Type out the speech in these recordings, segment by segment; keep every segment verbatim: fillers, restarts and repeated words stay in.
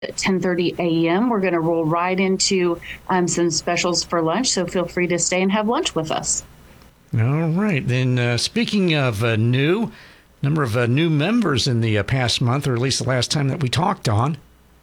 at ten thirty a.m. We're going to roll right into um, some specials for lunch, so feel free to stay and have lunch with us. All right. Then uh, speaking of uh, new, number of uh, new members in the uh, past month, or at least the last time that we talked on.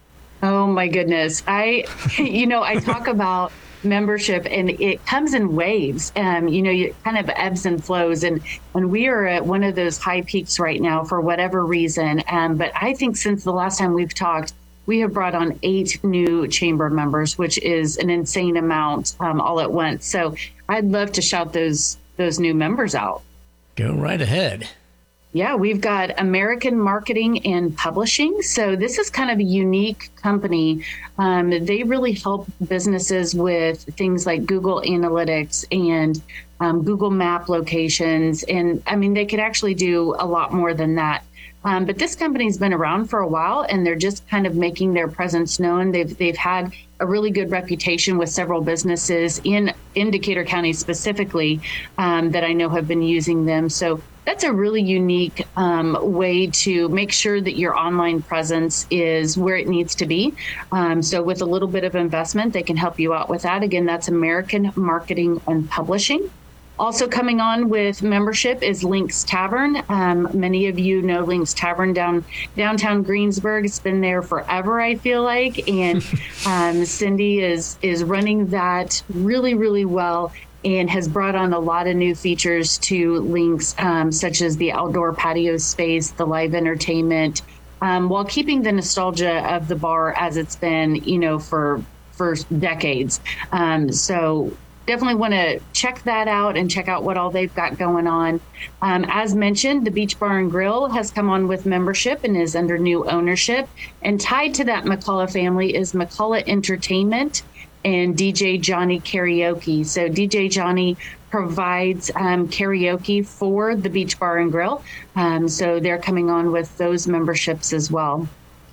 Oh, my goodness. I, you know, I talk about membership and it comes in waves. Um, you know, it kind of ebbs and flows. And, and we are at one of those high peaks right now for whatever reason. Um, but I think since the last time we've talked, we have brought on eight new chamber members, which is an insane amount um, all at once. So I'd love to shout those those new members out. Go right ahead. Yeah, we've got American Marketing and Publishing. So this is kind of a unique company. Um, they really help businesses with things like Google Analytics and um, Google Map locations. And I mean, they could actually do a lot more than that. Um, but this company's been around for a while, and they're just kind of making their presence known. They've they've had a really good reputation with several businesses in, in Decatur County specifically um, that I know have been using them. So that's a really unique um, way to make sure that your online presence is where it needs to be. Um, so with a little bit of investment, they can help you out with that. Again, that's American Marketing and Publishing. Also coming on with membership is Link's Tavern. Um, many of you know Link's Tavern down downtown Greensburg. It's been there forever, I feel like. And um, Cindy is is running that really, really well and has brought on a lot of new features to Link's, um, such as the outdoor patio space, the live entertainment, um, while keeping the nostalgia of the bar as it's been, you know, for for decades. Um, so definitely want to check that out and check out what all they've got going on. Um, as mentioned, the Beach Bar and Grill has come on with membership and is under new ownership. And tied to that McCullough family is McCullough Entertainment and D J Johnny Karaoke. So D J Johnny provides um, karaoke for the Beach Bar and Grill. Um, so they're coming on with those memberships as well.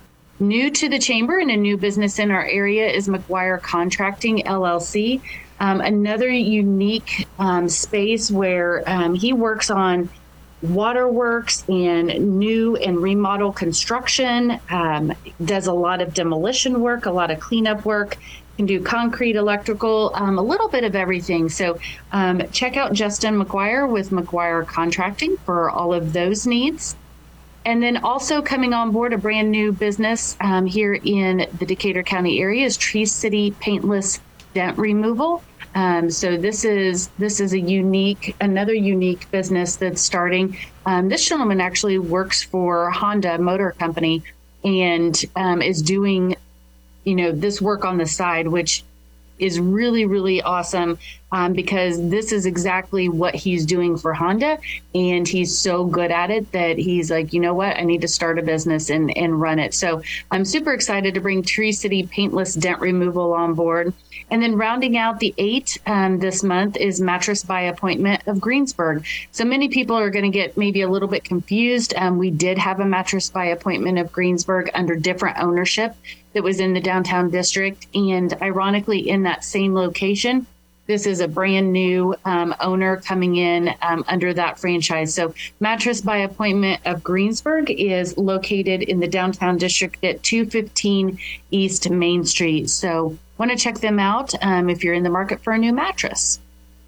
New to the chamber and a new business in our area is McGuire Contracting, L L C. Um, another unique um, space where um, he works on waterworks and new and remodel construction, um, does a lot of demolition work, a lot of cleanup work, can do concrete, electrical, um, a little bit of everything. So um, check out Justin McGuire with McGuire Contracting for all of those needs. And then also coming on board a brand new business um, here in the Decatur County area is Tree City Paintless Dent Removal. Um, so this is this is a unique, another unique business that's starting. Um, this gentleman actually works for Honda Motor Company and um, is doing, you know, this work on the side, which is really, really awesome um, because this is exactly what he's doing for Honda. And he's so good at it that he's like, you know what, I need to start a business and, and run it. So I'm super excited to bring Tree City Paintless Dent Removal on board. And then rounding out the eight um, this month is Mattress by Appointment of Greensburg. So many people are going to get maybe a little bit confused. Um, we did have a Mattress by Appointment of Greensburg under different ownership that was in the downtown district. And ironically, in that same location, this is a brand new um, owner coming in um, under that franchise. So Mattress by Appointment of Greensburg is located in the downtown district at two fifteen East Main Street. So want to check them out um, if you're in the market for a new mattress.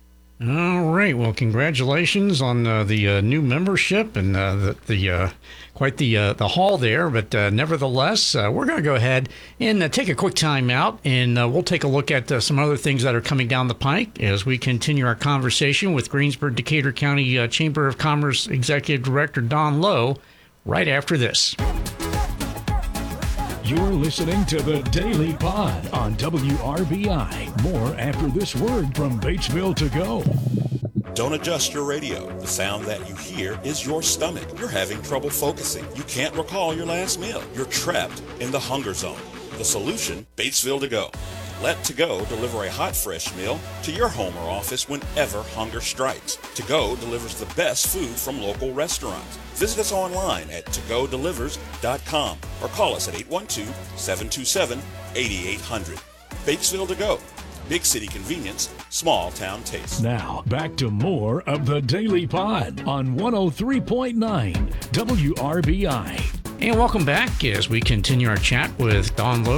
All right. Well, congratulations on uh, the uh, new membership and uh, the, the uh, quite the uh, the haul there. But uh, nevertheless, uh, we're going to go ahead and uh, take a quick time out, and uh, we'll take a look at uh, some other things that are coming down the pike as we continue our conversation with Greensburg Decatur County uh, Chamber of Commerce Executive Director Don Lowe right after this. You're listening to the Daily Pod on W R B I. More after this word from Batesville to Go. Don't adjust your radio. The sound that you hear is your stomach. You're having trouble focusing. You can't recall your last meal. You're trapped in the hunger zone. The solution, Batesville to Go. Let To Go deliver a hot, fresh meal to your home or office whenever hunger strikes. To Go delivers the best food from local restaurants. Visit us online at to go delivers dot com or call us at eight one two, seven two seven, eight eight zero zero. Batesville To Go. Big city convenience, small town taste. Now, back to more of the Daily Pod on one oh three point nine W R B I. And welcome back as we continue our chat with Dawn Lowe